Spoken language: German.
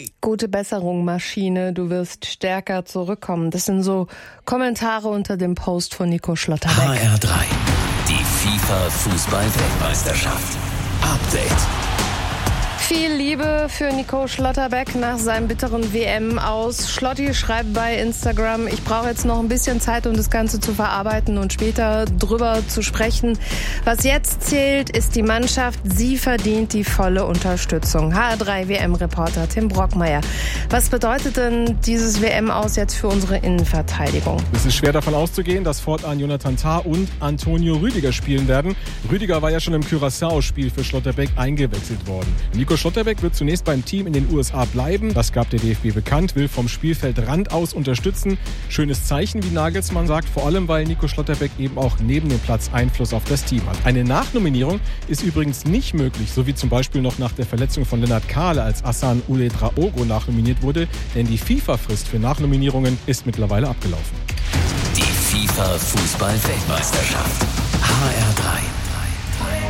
Gute Besserung, Maschine, du wirst stärker zurückkommen. Das sind so Kommentare unter dem Post von Nico Schlotterbeck. HR3, die FIFA-Fußball-Weltmeisterschaft. Update. Viel Liebe für Nico Schlotterbeck nach seinem bitteren WM-Aus. Schlotti schreibt bei Instagram, ich brauche jetzt noch ein bisschen Zeit, um das Ganze zu verarbeiten und später drüber zu sprechen. Was jetzt zählt, ist die Mannschaft. Sie verdient die volle Unterstützung. HR3 WM-Reporter Tim Brockmeier. Was bedeutet denn dieses WM-Aus jetzt für unsere Innenverteidigung? Es ist schwer davon auszugehen, dass fortan Jonathan Tah und Antonio Rüdiger spielen werden. Rüdiger war ja schon im Curaçao-Spiel für Schlotterbeck eingewechselt worden. Nico Schlotterbeck wird zunächst beim Team in den USA bleiben. Das gab der DFB bekannt, will vom Spielfeldrand aus unterstützen. Schönes Zeichen, wie Nagelsmann sagt, vor allem, weil Nico Schlotterbeck eben auch neben dem Platz Einfluss auf das Team hat. Eine Nachnominierung ist übrigens nicht möglich, so wie zum Beispiel noch nach der Verletzung von Lennart Kahle, als Hassan Ouedraogo nachnominiert wurde, denn die FIFA-Frist für Nachnominierungen ist mittlerweile abgelaufen. Die FIFA-Fußball-Weltmeisterschaft. HR3.